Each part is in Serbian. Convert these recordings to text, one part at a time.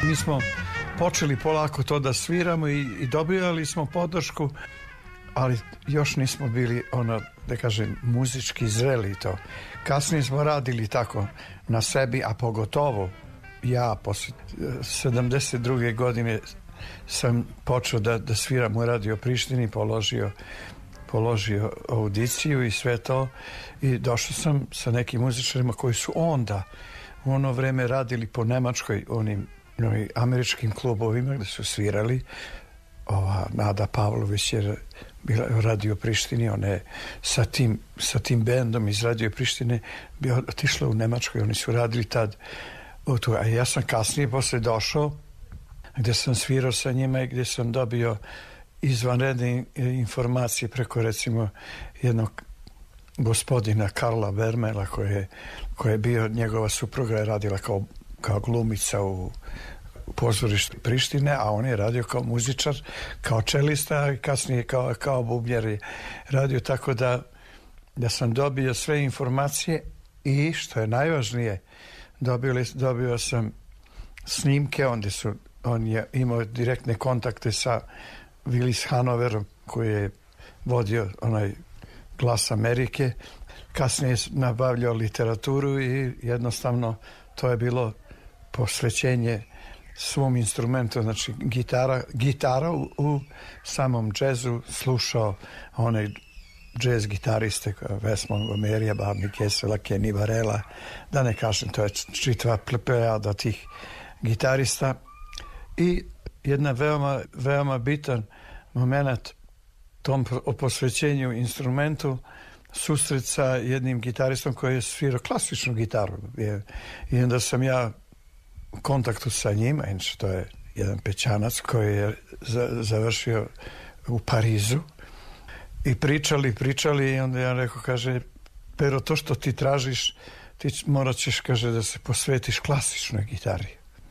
Mi smo počeli polako to da sviramo i dobijali smo podršku, ali još nismo bili da kažem, muzički zreli to. Kasnije smo radili tako na sebi, a pogotovo ja posle 72. godine sam počeo da sviram u Radio Prištini, položio audiciju i sve to, i došao sam sa nekim muzičarima koji su onda u ono vreme radili po Nemačkoj, onim američkim klubovima gde su svirali. Nada Pavlović je bila u Radio Prištini, ona je sa tim bendom iz Radio Prištine otišla u Nemačkoj, oni su radili tad a ja sam kasnije posle došao gde sam svirao sa njima i gde sam dobio izvanredne informacije preko recimo jednog gospodina Karla Vermela koji je bio, njegova supruga je radila kao glumica u pozorištu Prištine, a on je radio kao muzičar, kao čelista i kasnije kao bubnjar je radio, tako da sam dobio sve informacije i što je najvažnije, dobio sam snimke, on je imao direktne kontakte sa Willis Hanoverom koji je vodio onaj Glas Amerike, kasnije je nabavljao literaturu i jednostavno to je bilo posvećenje svom instrumentu, znači gitara u samom džezu, slušao onaj džez gitariste Wes Montgomerya, Barney Kessela, Kenny Varela, da ne kažem, to je čitava plejada tih gitarista. I jedna veoma bitan moment tom posvećenju instrumentu, susret sa jednim gitaristom koji je svirao klasičnu gitaru i onda sam ja u kontaktu sa njim, inače to je jedan Pećanac koji je završio u Parizu, i pričali i onda ja rekao, kaže, Pero, to što ti tražiš, ti morat ćeš, kaže, da se posvetiš klasičnoj gitari.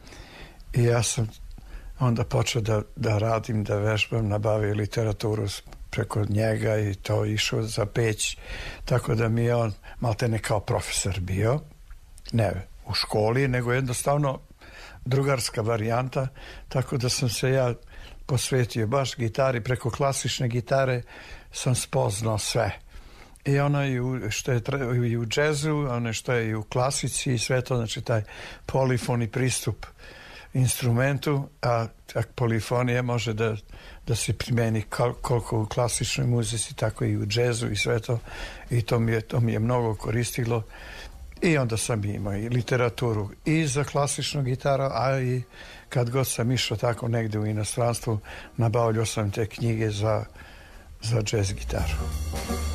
I ja sam onda počeo da radim, da vežbam, nabavio literaturu preko njega i to išao za Peć, tako da mi je on maltene kao profesor bio, ne u školi, nego jednostavno drugarska varijanta, tako da sam se ja posvetio baš gitari, preko klasične gitare sam spoznao sve. I ono što je i u džezu, ono što je i u klasici i sve to, znači taj polifoni pristup instrumentu, a polifonija može da se primeni koliko u klasičnoj muzici, tako i u džezu i sve to, i to mi je mnogo koristilo. I onda sam imao i literaturu i za klasičnu gitaru, a i kad god sam išao tako negde u inostranstvu, nabavljao sam te knjige za džez gitaru.